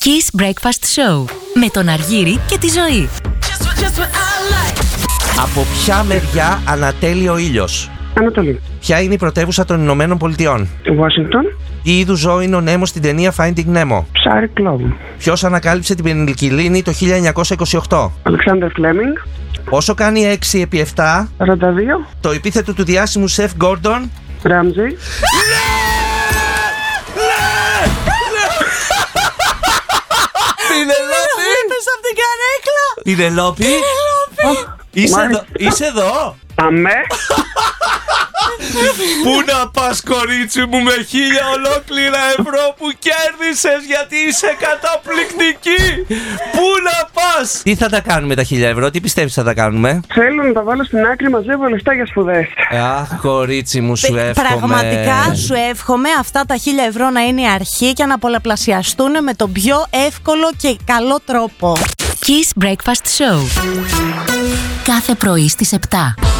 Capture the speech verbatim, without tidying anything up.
Kiss Breakfast Show με τον Αργύρη και τη Ζωή. Από ποια μεριά ανατέλει ο ήλιος? Ανατολή. Ποια είναι η πρωτεύουσα των Ηνωμένων Πολιτειών? Ουάσιγκτον. Τι είδους ζώο είναι ο Νέμο στην ταινία Finding Nemo? Ψάρι κλόβου. Ποιος ανακάλυψε την πενιλικυλίνη το χίλια εννιακόσια είκοσι οκτώ? Αλεξάνδερ Φλέμινγκ. Πόσο κάνει έξι επί επτά? σαράντα δύο. Το επίθετο του διάσημου σεφ Γκόρντον? Ράμζι. Πινελόπη! Έπεσα από την καρέκλα! Πινελόπη! Είσαι εδώ! Είσαι εδώ! Αμέ. Πού να πας, κορίτσι μου, με χίλια ολόκληρα ευρώ που κέρδισες, γιατί είσαι καταπληκτική! Πού να πας! Τι θα τα κάνουμε τα χίλια ευρώ, τι πιστεύεις θα τα κάνουμε? Θέλω να τα βάλω στην άκρη, μαζεύω λεφτά για σπουδές. Αχ, κορίτσι μου, σου εύχομαι. Πραγματικά σου εύχομαι αυτά τα χίλια ευρώ να είναι η αρχή και να πολλαπλασιαστούν με τον πιο εύκολο και καλό τρόπο. Kiss Breakfast Show. Κάθε πρωί στις επτά.